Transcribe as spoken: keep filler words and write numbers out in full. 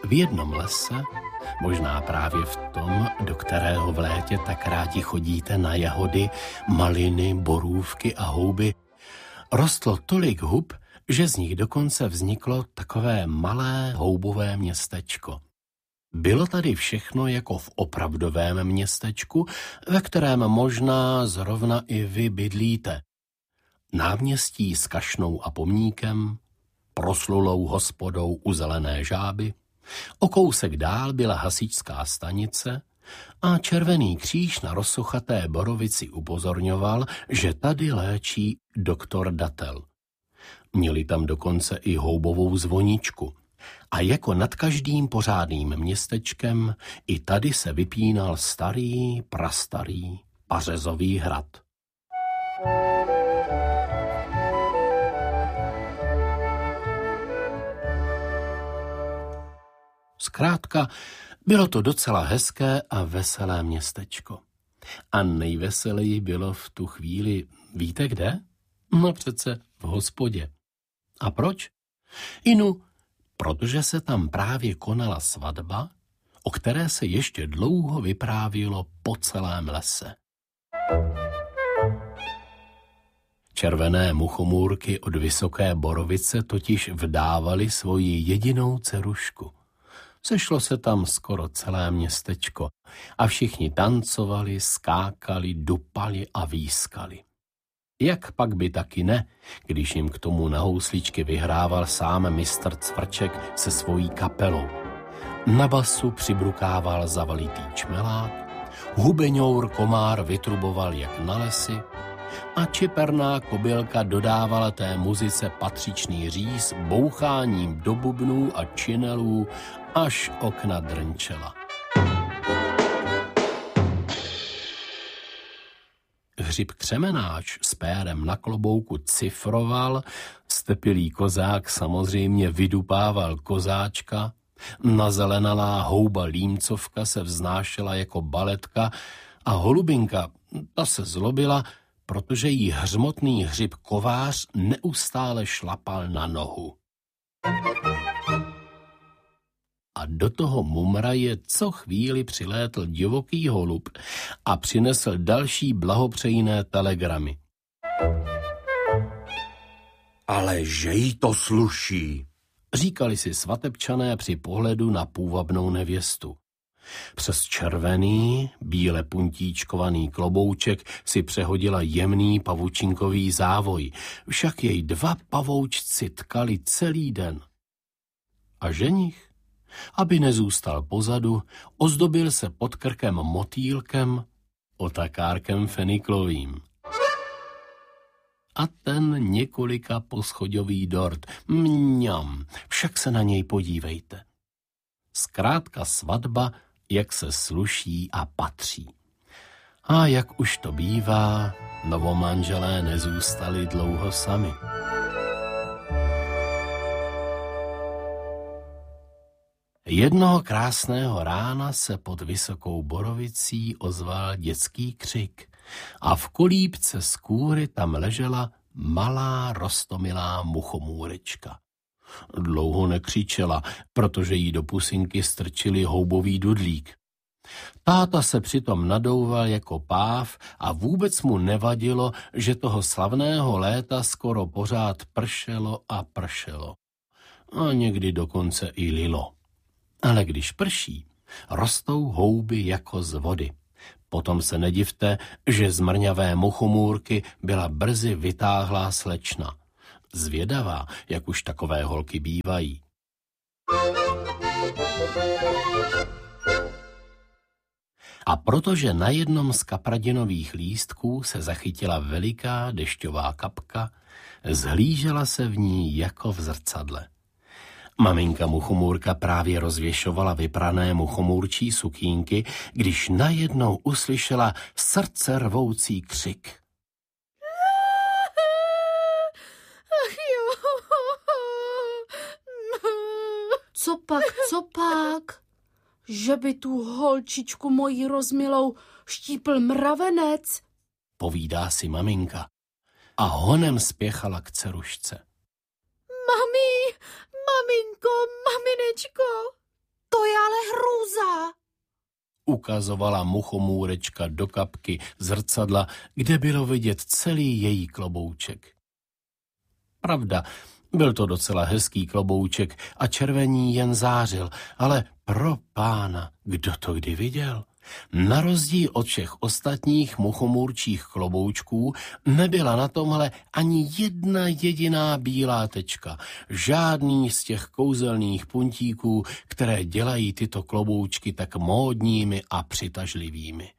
v jednom lese, možná právě v tom, do kterého v létě tak rádi chodíte na jahody, maliny, borůvky a houby, rostlo tolik hub, že z nich dokonce vzniklo takové malé houbové městečko. Bylo tady všechno jako v opravdovém městečku, ve kterém možná zrovna i vy bydlíte. Náměstí s kašnou a pomníkem, proslulou hospodou u Zelené žáby, o kousek dál byla hasičská stanice a Červený kříž na rozsochaté borovici upozorňoval, že tady léčí doktor Datel. Měli tam dokonce i houbovou zvoničku. A jako nad každým pořádným městečkem i tady se vypínal starý, prastarý pařezový hrad. Zkrátka, bylo to docela hezké a veselé městečko. A nejveseleji bylo v tu chvíli, víte kde? No přece v hospodě. A proč? Inu, protože se tam právě konala svatba, o které se ještě dlouho vyprávělo po celém lese. Červené muchomůrky od Vysoké Borovice totiž vdávaly svoji jedinou dcerušku. Sešlo se tam skoro celé městečko a všichni tancovali, skákali, dupali a výskali. Jak pak by taky ne, když jim k tomu na housličky vyhrával sám mistr Cvrček se svojí kapelou. Na basu přibrukával zavalitý čmelák, hubeňour komár vytruboval jak na lesy a čiperná kobylka dodávala té muzice patřičný říz boucháním do bubnů a činelů, až okna drnčela. Hřib Křemenáč s pérem na klobouku cifroval, stepilý kozák samozřejmě vydupával kozáčka, nazelenalá houba Límcovka se vznášela jako baletka a holubinka, ta se zlobila, protože jí hřmotný hřib Kovář neustále šlapal na nohu. A do toho mumraje co chvíli přilétl divoký holub a přinesl další blahopřejné telegramy. Ale že jí to sluší, říkali si svatebčané při pohledu na půvabnou nevěstu. Přes červený, bíle puntíčkovaný klobouček si přehodila jemný pavučinkový závoj, však jej dva pavoučci tkali celý den. A ženich, aby nezůstal pozadu, ozdobil se pod krkem motýlkem, otakárkem feniklovým. A ten několika poschodový dort, mňam, však se na něj podívejte. Zkrátka svatba, jak se sluší a patří. A jak už to bývá, novomanželé nezůstali dlouho sami. Jednoho krásného rána se pod Vysokou Borovicí ozval dětský křik a v kolíbce z kůry tam ležela malá roztomilá muchomůrečka. Dlouho nekřičela, protože jí do pusinky strčili houbový dudlík. Táta se přitom nadouval jako páv a vůbec mu nevadilo, že toho slavného léta skoro pořád pršelo a pršelo. A někdy dokonce i lilo. Ale když prší, rostou houby jako z vody. Potom se nedivte, že z mrňavé muchomůrky byla brzy vytáhlá slečna. Zvědavá, jak už takové holky bývají. A protože na jednom z kapradinových lístků se zachytila veliká dešťová kapka, zhlížela se v ní jako v zrcadle. Maminka muchomůrka právě rozvěšovala vyprané muchomůrčí sukínky, když najednou uslyšela srdce rvoucí křik. Ach jo. Co pak, co pak? Že by tu holčičku moji rozmilou štípl mravenec? Povídá si maminka a honem spěchala k dcerušce. Mami, maminko, maminečko. ukazovala muchomůrečka do kapky zrcadla, kde bylo vidět celý její klobouček. Pravda, byl to docela hezký klobouček a červení jen zářil, ale pro pána, kdo to kdy viděl? Na rozdíl od všech ostatních muchomůrčích kloboučků nebyla na tomhle ani jedna jediná bílá tečka, žádný z těch kouzelných puntíků, které dělají tyto kloboučky tak módními a přitažlivými.